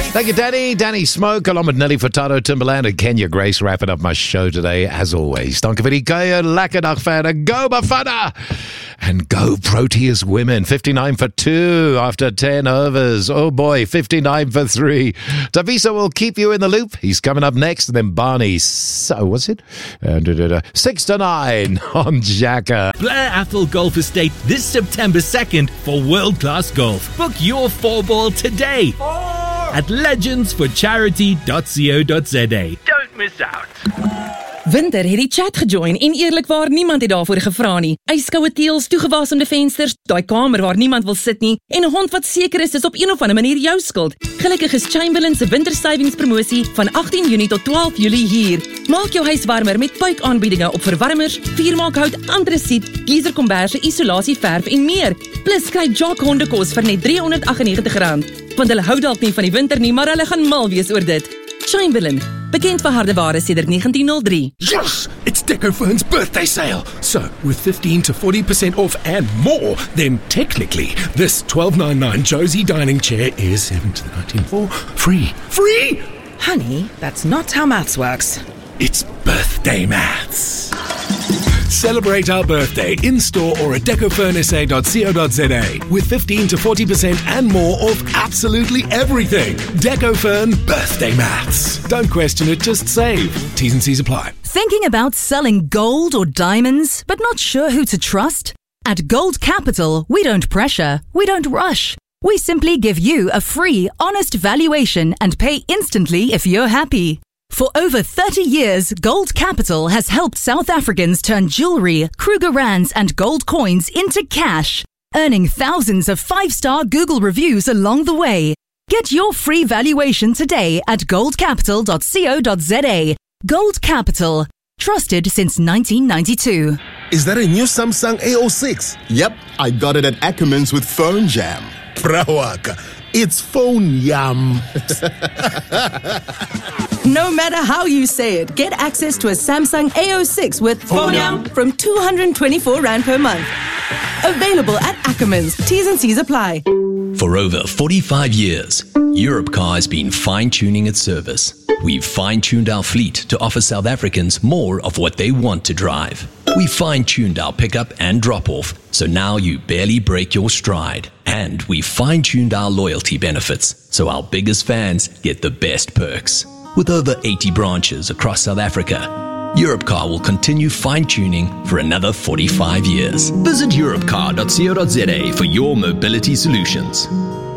Thank you, Danny. Danny Smoke, along with Nelly Furtado, Timberland and Kenya Grace, wrapping up my show today, as always. Dank vir die kuier, lekker dag verder. Go Bafana! And go Proteas women. 59 for 2 after 10 overs. Oh boy, 59 for 3. Tavisa will keep you in the loop. He's coming up next. And then Barney, so what's it? 6 to 9 on Jacker. Blair Athol Golf Estate this September 2nd for world-class golf. Book your 4-ball today at legendsforcharity.co.za. Don't miss out. Winter het die chat gejoin en eerlikwaar niemand het daarvoor gevra nie. Yskoue teels, toegewasemde vensters, daai kamer waar niemand wil sit nie en 'n hond wat seker is dis op een of ander manier jou skuld. Gelukkig is Chamberlain se wintersavingspromosie van 18 Junie tot 12 Julie hier. Maak jou huis warmer met puikaanbiedinge op verwarmers, vuurmaakhout, antrasiet, geyserkomberse, isolasieverf en meer. Plus kry Jock hondekos vir net R398. Want hulle hou dalk nie van die winter nie, maar hulle gaan mal wees oor dit. Chamberlain, bekend vir harde ware sedert 1903. Yes! It's Decofern's birthday sale! So, with 15 to 40% off and more, then technically, this $12.99 Josie dining chair is 7 to the 19 free. Free! Honey, that's not how maths works. It's birthday maths. Celebrate our birthday in-store or at decofernsa.co.za with 15 to 40% and more off absolutely everything. Decofern birthday maths. Don't question it, just save. T's and C's apply. Thinking about selling gold or diamonds, but not sure who to trust? At Gold Capital, we don't pressure, we don't rush. We simply give you a free, honest valuation and pay instantly if you're happy. For over 30 years, Gold Capital has helped South Africans turn jewelry, Kruger Rands and gold coins into cash, earning thousands of 5-star Google reviews along the way. Get your free valuation today at goldcapital.co.za. Gold Capital. Trusted since 1992. Is that a new Samsung A06? Yep, I got it at Ackermans with Phone Jam. Brawaka, it's phone yum. No matter how you say it, get access to a Samsung A06 with Phone Jam from R224 per month. Available at Ackermans. T's and C's apply. For over 45 years, Europcar has been fine-tuning its service. We've fine-tuned our fleet to offer South Africans more of what they want to drive. We fine-tuned our pickup and drop-off, so now you barely break your stride. And we fine-tuned our loyalty benefits, so our biggest fans get the best perks. With over 80 branches across South Africa, Europcar will continue fine-tuning for another 45 years. Visit europcar.co.za for your mobility solutions.